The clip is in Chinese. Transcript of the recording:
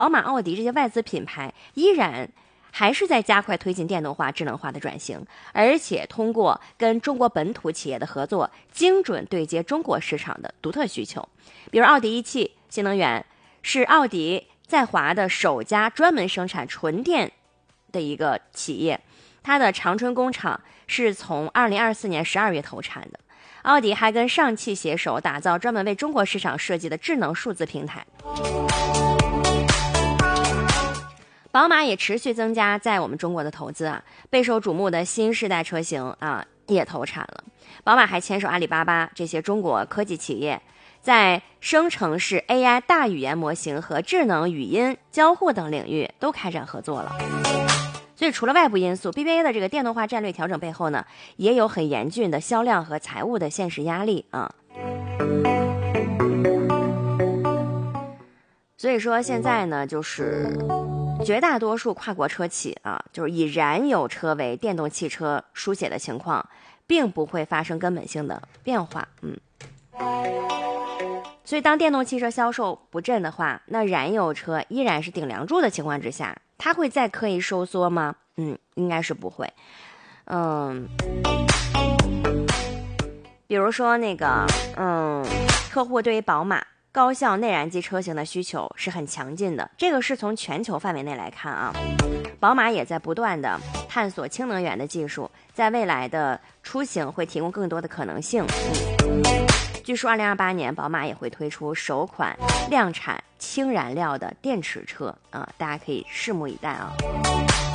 宝马、奥迪这些外资品牌依然还是在加快推进电动化、智能化的转型，而且通过跟中国本土企业的合作，精准对接中国市场的独特需求。比如奥迪一汽新能源是奥迪在华的首家专门生产纯电的一个企业，它的长春工厂是从2024年12月投产的。奥迪还跟上汽携手打造专门为中国市场设计的智能数字平台。宝马也持续增加在我们中国的投资啊，备受瞩目的新世代车型啊也投产了。宝马还牵手阿里巴巴这些中国科技企业，在生成式 AI 大语言模型和智能语音交互等领域都开展合作了。所以除了外部因素 ，BBA 的这个电动化战略调整背后呢，也有很严峻的销量和财务的现实压力啊。所以说现在呢，就是绝大多数跨国车企啊，就是以燃油车为电动汽车书写的情况，并不会发生根本性的变化。所以当电动汽车销售不振的话，那燃油车依然是顶梁柱的情况之下，它会再刻意收缩吗？应该是不会。比如说那个客户对于宝马高效内燃机车型的需求是很强劲的，这个是从全球范围内来看啊。宝马也在不断的探索氢能源的技术，在未来的出行会提供更多的可能性。据说2028年宝马也会推出首款量产氢燃料的电池车啊，大家可以拭目以待啊。